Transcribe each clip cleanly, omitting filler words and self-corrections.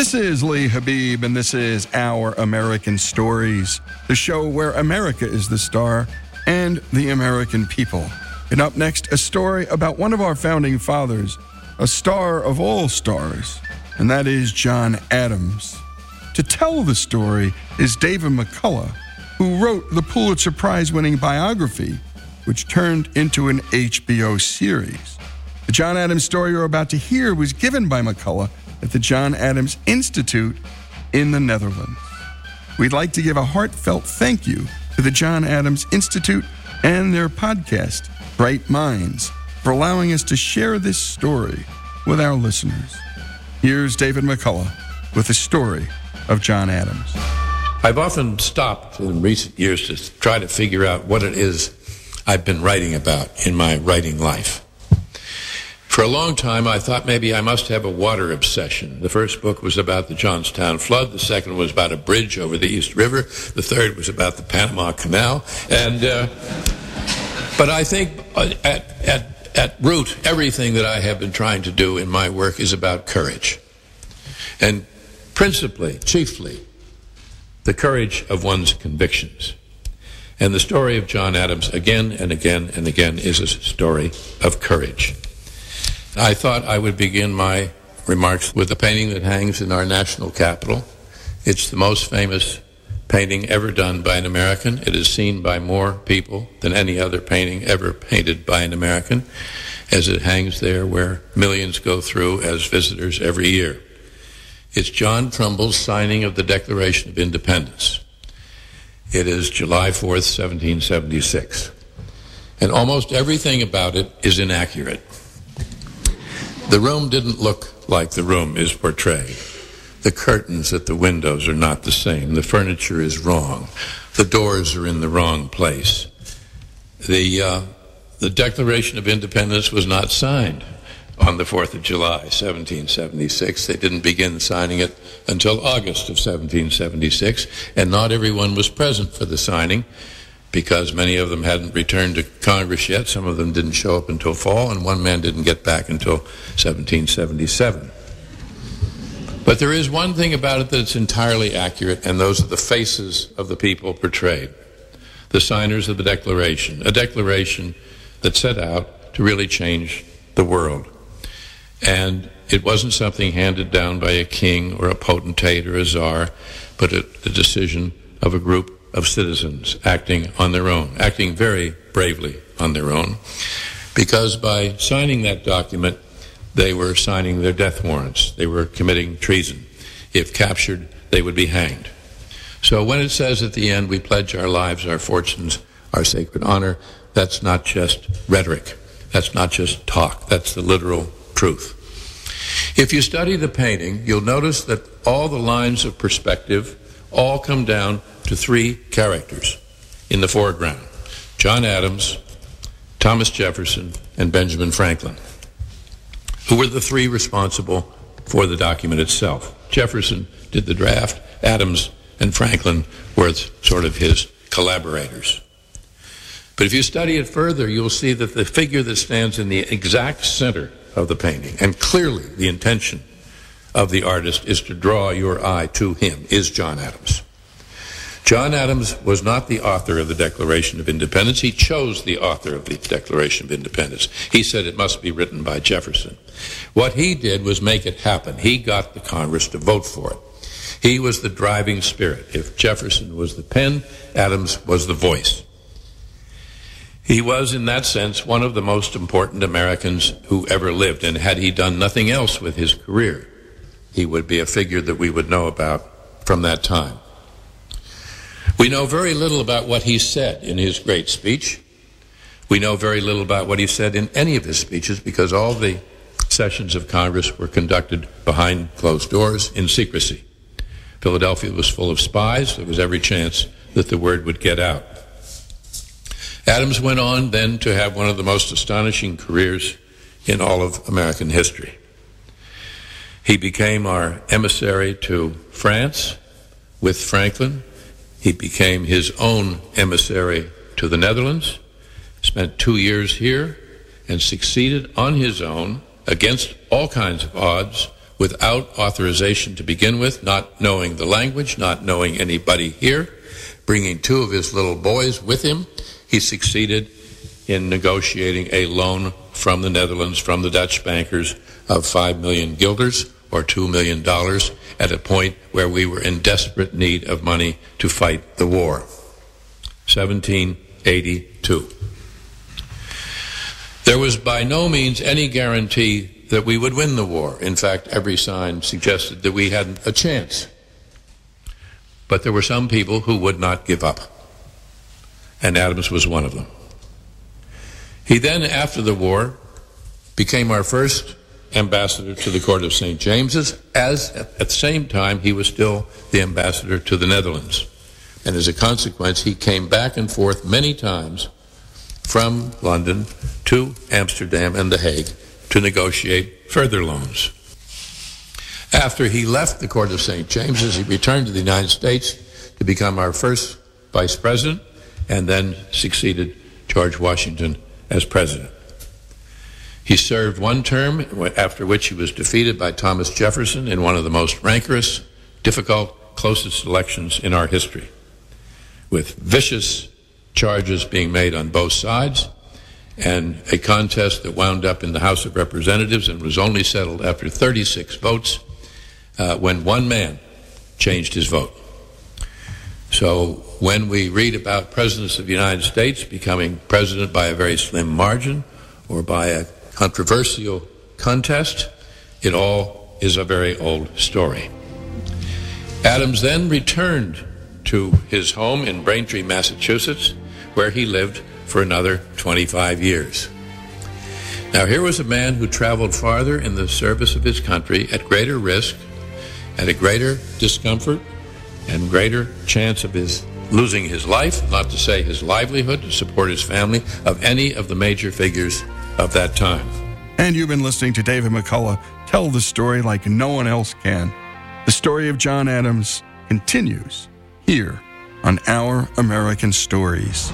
This is Lee Habib, and this is Our American Stories, the show where America is the star and the American people. And up next, a story about one of our founding fathers, a star of all stars, and that is John Adams. To tell the story is David McCullough, who wrote the Pulitzer Prize-winning biography, which turned into an HBO series. The John Adams story you're about to hear was given by McCullough at the John Adams Institute in the Netherlands. We'd like to give a heartfelt thank you to the John Adams Institute and their podcast, Bright Minds, for allowing us to share this story with our listeners. Here's David McCullough with the story of John Adams. I've often stopped in recent years to try to figure out what it is I've been writing about in my writing life. For a long time, I thought maybe I must have a water obsession. The first book was about the Johnstown flood. The second was about a bridge over the East River. The third was about the Panama Canal. But I think at root, everything that I have been trying to do in my work is about courage. And principally, chiefly, the courage of one's convictions. And the story of John Adams, again and again and again, is a story of courage. I thought I would begin my remarks with a painting that hangs in our national capital. It's the most famous painting ever done by an American. It is seen by more people than any other painting ever painted by an American, as it hangs there where millions go through as visitors every year. It's John Trumbull's signing of the Declaration of Independence. It is July 4th, 1776. And almost everything about it is inaccurate. The room didn't look like the room is portrayed. The curtains at the windows are not the same. The furniture is wrong. The doors are in the wrong place. The Declaration of Independence was not signed on the 4th of July, 1776. They didn't begin signing it until August of 1776, and not everyone was present for the signing because many of them hadn't returned to Congress yet. Some of them didn't show up until fall, and one man didn't get back until 1777. But there is one thing about it that's entirely accurate, and those are the faces of the people portrayed, the signers of the Declaration, a declaration that set out to really change the world. And it wasn't something handed down by a king or a potentate or a czar, but the decision of a group of citizens acting on their own, acting very bravely on their own, because by signing that document, they were signing their death warrants. They were committing treason. If captured, they would be hanged. So when it says at the end, we pledge our lives, our fortunes, our sacred honor, that's not just rhetoric. That's not just talk. That's the literal truth. If you study the painting, you'll notice that all the lines of perspective all come down to three characters in the foreground: John Adams, Thomas Jefferson, and Benjamin Franklin, who were the three responsible for the document itself. Jefferson did the draft. Adams and Franklin were sort of his collaborators. But if you study it further, you'll see that the figure that stands in the exact center of the painting, and clearly the intention of the artist is to draw your eye to him, is John Adams. John Adams was not the author of the Declaration of Independence. He chose the author of the Declaration of Independence. He said it must be written by Jefferson. What he did was make it happen. He got the Congress to vote for it. He was the driving spirit. If Jefferson was the pen, Adams was the voice. He was, in that sense, one of the most important Americans who ever lived, and had he done nothing else with his career, he would be a figure that we would know about from that time. We know very little about what he said in his great speech. We know very little about what he said in any of his speeches, because all the sessions of Congress were conducted behind closed doors in secrecy. Philadelphia was full of spies. There was every chance that the word would get out. Adams went on then to have one of the most astonishing careers in all of American history. He became our emissary to France with Franklin. He became his own emissary to the Netherlands, spent 2 years here, and succeeded on his own, against all kinds of odds, without authorization to begin with, not knowing the language, not knowing anybody here, bringing 2 of his little boys with him. He succeeded in negotiating a loan from the Netherlands, from the Dutch bankers, of 5 million guilders, or $2 million, at a point where we were in desperate need of money to fight the war. 1782. There was by no means any guarantee that we would win the war. In fact, every sign suggested that we hadn't a chance. But there were some people who would not give up, and Adams was one of them. He then, after the war, became our first ambassador to the Court of St. James's, as at the same time he was still the ambassador to the Netherlands. And as a consequence, he came back and forth many times from London to Amsterdam and The Hague to negotiate further loans. After he left the Court of St. James's, he returned to the United States to become our first vice president, and then succeeded George Washington as president. He served one term, after which he was defeated by Thomas Jefferson in one of the most rancorous, difficult, closest elections in our history, with vicious charges being made on both sides, and a contest that wound up in the House of Representatives and was only settled after 36 votes when one man changed his vote. So when we read about presidents of the United States becoming president by a very slim margin or by a controversial contest, it all is a very old story. Adams then returned to his home in Braintree, Massachusetts, where he lived for another 25 years. Now, here was a man who traveled farther in the service of his country at greater risk, at a greater discomfort, and greater chance of his losing his life, not to say his livelihood, to support his family, of any of the major figures of that time. And you've been listening to David McCullough tell the story like no one else can. The story of John Adams continues here on Our American Stories.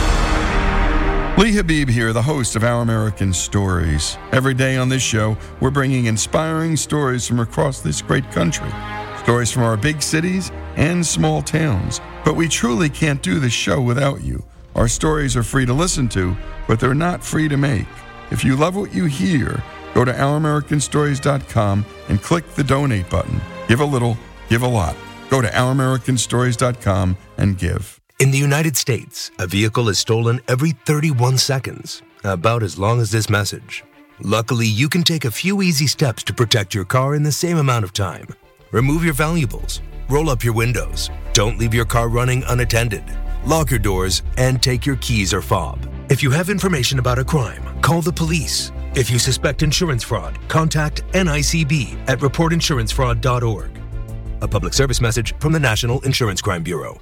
Lee Habib here, the host of Our American Stories. Every day on this show, we're bringing inspiring stories from across this great country. Stories from our big cities and small towns. But we truly can't do this show without you. Our stories are free to listen to, but they're not free to make. If you love what you hear, go to OurAmericanStories.com and click the donate button. Give a little, give a lot. Go to OurAmericanStories.com and give. In the United States, a vehicle is stolen every 31 seconds, about as long as this message. Luckily, you can take a few easy steps to protect your car in the same amount of time. Remove your valuables, roll up your windows, don't leave your car running unattended, lock your doors, and take your keys or fob. If you have information about a crime, call the police. If you suspect insurance fraud, contact NICB at reportinsurancefraud.org. A public service message from the National Insurance Crime Bureau.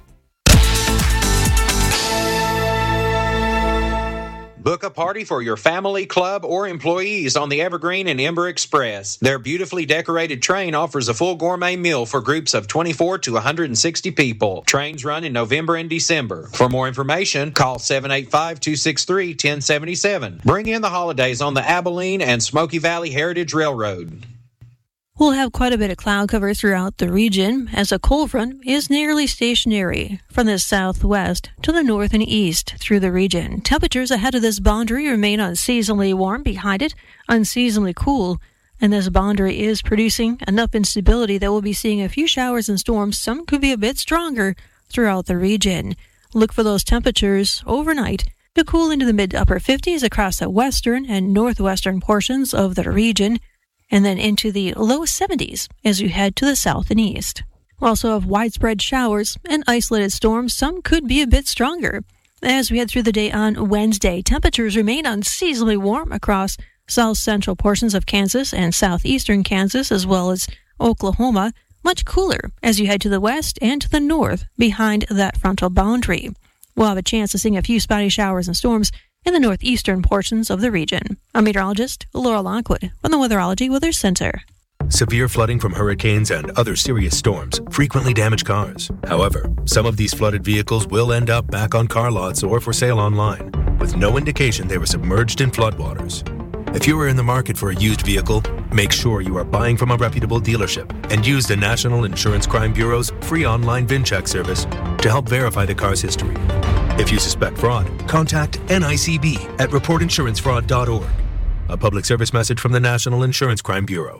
Book a party for your family, club, or employees on the Evergreen and Ember Express. Their beautifully decorated train offers a full gourmet meal for groups of 24 to 160 people. Trains run in November and December. For more information, call 785-263-1077. Bring in the holidays on the Abilene and Smoky Valley Heritage Railroad. We'll have quite a bit of cloud cover throughout the region as a cold front is nearly stationary from the southwest to the north and east through the region. Temperatures ahead of this boundary remain unseasonably warm, behind it unseasonably cool, and this boundary is producing enough instability that we'll be seeing a few showers and storms. Some could be a bit stronger throughout the region. Look for those temperatures overnight to cool into the mid to upper 50s across the western and northwestern portions of the region, and then into the low 70s as you head to the south and east. We also have widespread showers and isolated storms. Some could be a bit stronger. As we head through the day on Wednesday, temperatures remain unseasonably warm across south-central portions of Kansas and southeastern Kansas, as well as Oklahoma. Much cooler as you head to the west and to the north behind that frontal boundary. We'll have a chance of seeing a few spotty showers and storms in the northeastern portions of the region. I'm meteorologist Laura Lockwood from the Weatherology Weather Center. Severe flooding from hurricanes and other serious storms frequently damage cars. However, some of these flooded vehicles will end up back on car lots or for sale online, with no indication they were submerged in floodwaters. If you are in the market for a used vehicle, make sure you are buying from a reputable dealership and use the National Insurance Crime Bureau's free online VIN check service to help verify the car's history. If you suspect fraud, contact NICB at reportinsurancefraud.org. A public service message from the National Insurance Crime Bureau.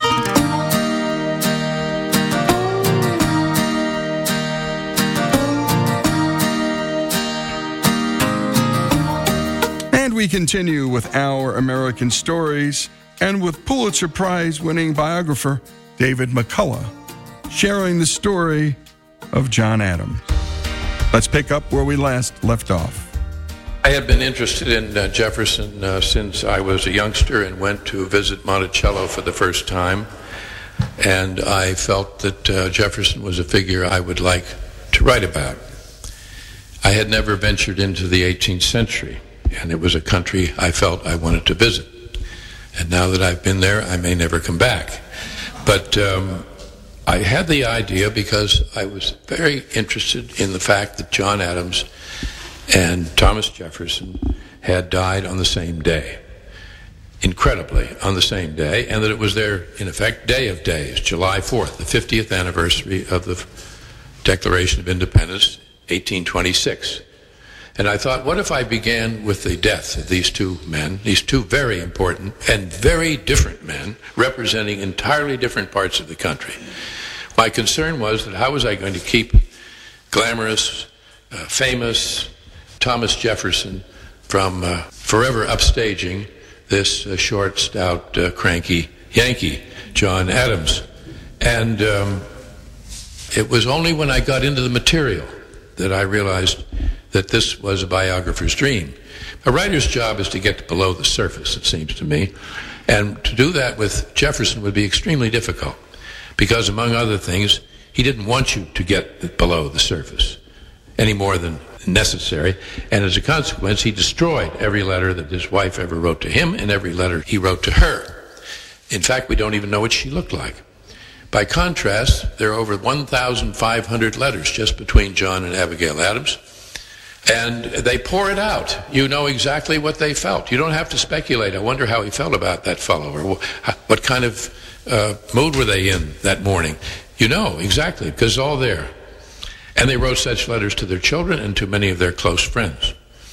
And we continue with Our American Stories and with Pulitzer Prize-winning biographer David McCullough sharing the story of John Adams. Let's pick up where we last left off. I had been interested in Jefferson since I was a youngster and went to visit Monticello for the first time. And I felt that Jefferson was a figure I would like to write about. I had never ventured into the 18th century, and it was a country I felt I wanted to visit. And now that I've been there, I may never come back. But I had the idea because I was very interested in the fact that John Adams and Thomas Jefferson had died on the same day. Incredibly, on the same day, and that it was their, in effect, day of days, July 4th, the 50th anniversary of the Declaration of Independence, 1826. And I thought, what if I began with the death of these two men, these two very important and very different men, representing entirely different parts of the country. My concern was that how was I going to keep glamorous, famous Thomas Jefferson from forever upstaging this short, stout, cranky Yankee, John Adams. And it was only when I got into the material that I realized that this was a biographer's dream. A writer's job is to get below the surface, it seems to me. And to do that with Jefferson would be extremely difficult because, among other things, he didn't want you to get below the surface any more than necessary. And as a consequence, he destroyed every letter that his wife ever wrote to him and every letter he wrote to her. In fact, we don't even know what she looked like. By contrast, there are over 1,500 letters just between John and Abigail Adams. And they pour it out. You know exactly what they felt. You don't have to speculate. I wonder how he felt about that fellow, or what kind of mood were they in that morning. You know exactly, because it's all there. And they wrote such letters to their children and to many of their close friends.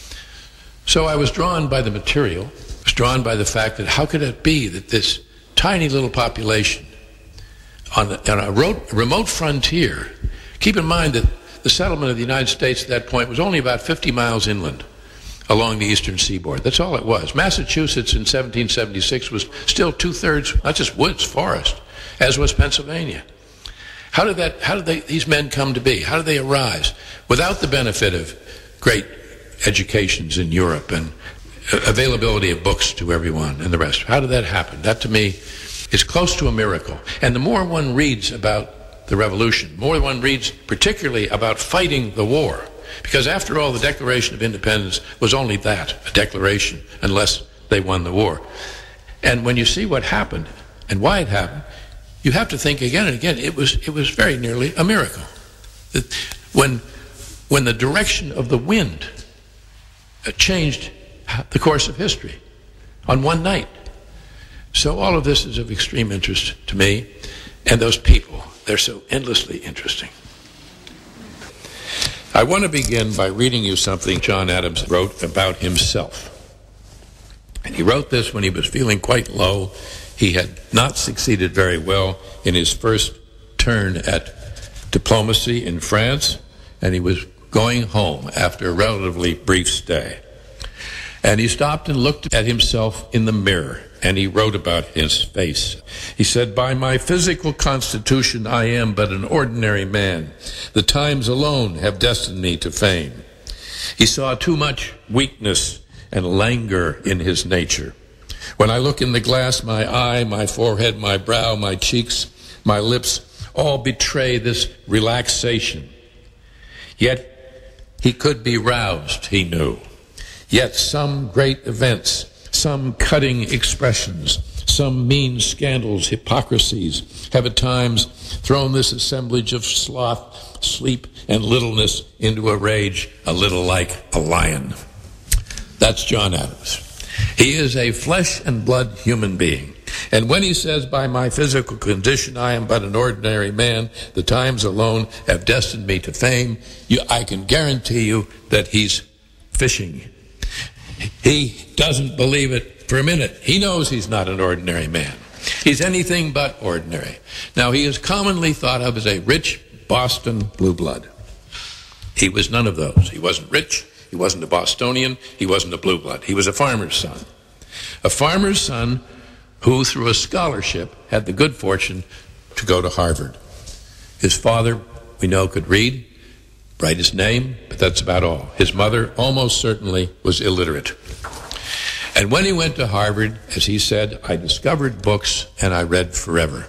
So I was drawn by the material. I was drawn by the fact that how could it be that this tiny little population on a remote frontier, keep in mind that the settlement of the United States at that point was only about 50 miles inland along the eastern seaboard. That's all it was. Massachusetts in 1776 was still two-thirds, not just woods, forest, as was Pennsylvania. How did these men come to be? How did they arise? Without the benefit of great educations in Europe and availability of books to everyone and the rest. How did that happen? That, to me, is close to a miracle. And the more one reads about the Revolution, more one reads particularly about fighting the war, because after all, the Declaration of Independence was only that, a declaration, unless they won the war. And when you see what happened and why it happened, you have to think again and again, it was very nearly a miracle. That when the direction of the wind changed the course of history on one night. So all of this is of extreme interest to me, and those people, they're so endlessly interesting. I want to begin by reading you something John Adams wrote about himself. And he wrote this when he was feeling quite low. He had not succeeded very well in his first turn at diplomacy in France, and he was going home after a relatively brief stay. And he stopped and looked at himself in the mirror, and he wrote about his face. He said, "By my physical constitution, I am but an ordinary man. The times alone have destined me to fame." He saw too much weakness and languor in his nature. "When I look in the glass, my eye, my forehead, my brow, my cheeks, my lips, all betray this relaxation." Yet he could be roused, he knew. Yet some great events, some cutting expressions, some mean scandals, hypocrisies, have at times thrown this assemblage of sloth, sleep, and littleness into a rage a little like a lion. That's John Adams. He is a flesh and blood human being. And when he says, by my physical condition, I am but an ordinary man, the times alone have destined me to fame, I can guarantee you that he's fishing. He doesn't believe it for a minute. He knows he's not an ordinary man. He's anything but ordinary. Now, he is commonly thought of as a rich Boston blue blood. He was none of those. He wasn't rich. He wasn't a Bostonian. He wasn't a blue blood. He was a farmer's son. A farmer's son who, through a scholarship, had the good fortune to go to Harvard. His father, we know, could read, write his name, but that's about all. His mother almost certainly was illiterate. And when he went to Harvard, as he said, I discovered books and I read forever.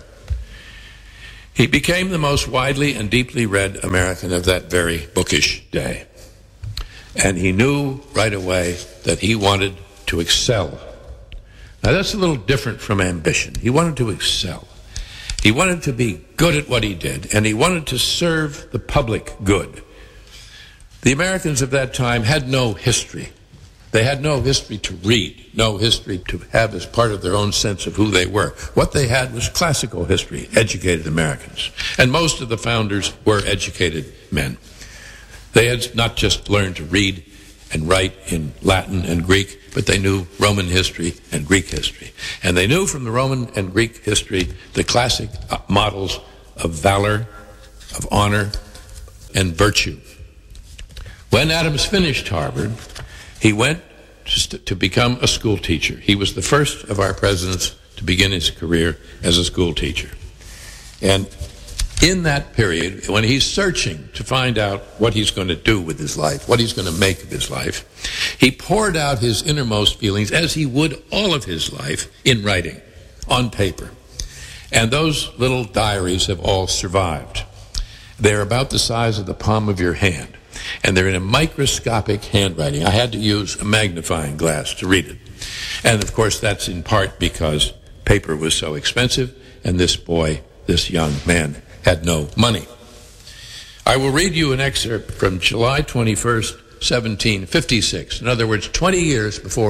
He became the most widely and deeply read American of that very bookish day. And he knew right away that he wanted to excel. Now that's a little different from ambition. He wanted to excel. He wanted to be good at what he did, and he wanted to serve the public good. The Americans of that time had no history. They had no history to read, no history to have as part of their own sense of who they were. What they had was classical history, educated Americans. And most of the founders were educated men. They had not just learned to read and write in Latin and Greek, but they knew Roman history and Greek history. And they knew from the Roman and Greek history the classic models of valor, of honor, and virtue. When Adams finished Harvard, he went to become a school teacher. He was the first of our presidents to begin his career as a school teacher. And in that period, when he's searching to find out what he's going to do with his life, what he's going to make of his life, he poured out his innermost feelings, as he would all of his life, in writing, on paper. And those little diaries have all survived. They're about the size of the palm of your hand. And they're in a microscopic handwriting. I had to use a magnifying glass to read it. And of course, that's in part because paper was so expensive, and this boy, this young man, had no money. I will read you an excerpt from July 21st, 1756. In other words, 20 years before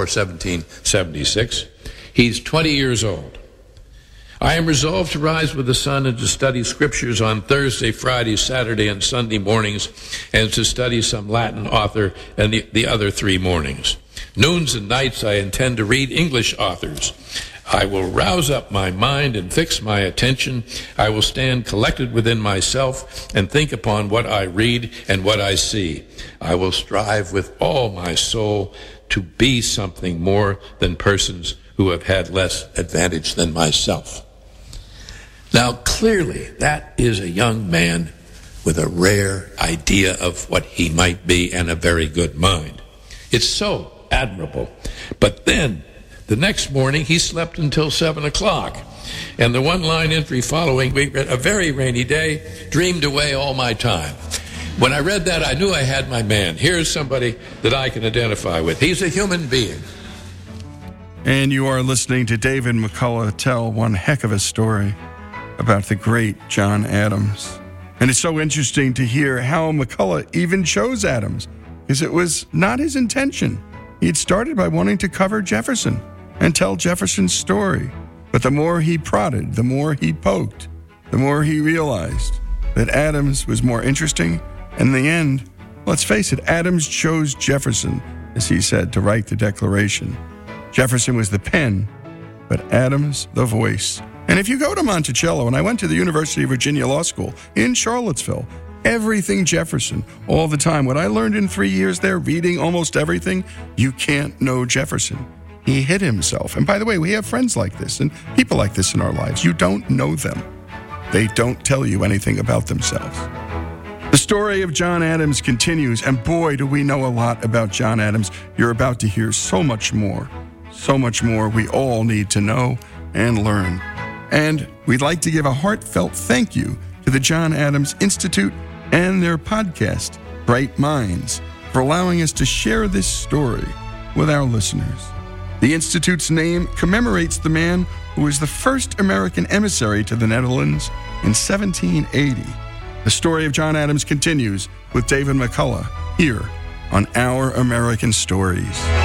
1776. He's 20 years old. I am resolved to rise with the sun and to study scriptures on Thursday, Friday, Saturday, and Sunday mornings, and to study some Latin author and the other 3 mornings. Noons and nights I intend to read English authors. I will rouse up my mind and fix my attention. I will stand collected within myself and think upon what I read and what I see. I will strive with all my soul to be something more than persons who have had less advantage than myself. Now, clearly, that is a young man with a rare idea of what he might be and a very good mind. It's so admirable. But then, the next morning, he slept until 7 o'clock. And the one-line entry following, we read, a very rainy day, dreamed away all my time. When I read that, I knew I had my man. Here's somebody that I can identify with. He's a human being. And you are listening to David McCullough tell one heck of a story about the great John Adams. And it's so interesting to hear how McCullough even chose Adams, because it was not his intention. He'd started by wanting to cover Jefferson and tell Jefferson's story. But the more he prodded, the more he poked, the more he realized that Adams was more interesting. And in the end, let's face it, Adams chose Jefferson, as he said, to write the Declaration. Jefferson was the pen, but Adams the voice. And if you go to Monticello, and I went to the University of Virginia Law School in Charlottesville, everything Jefferson, all the time. What I learned in 3 years there, reading almost everything, you can't know Jefferson. He hid himself. And by the way, we have friends like this and people like this in our lives. You don't know them. They don't tell you anything about themselves. The story of John Adams continues, and boy, do we know a lot about John Adams. You're about to hear so much more we all need to know and learn. And we'd like to give a heartfelt thank you to the John Adams Institute and their podcast, Bright Minds, for allowing us to share this story with our listeners. The Institute's name commemorates the man who was the first American emissary to the Netherlands in 1780. The story of John Adams continues with David McCullough here on Our American Stories.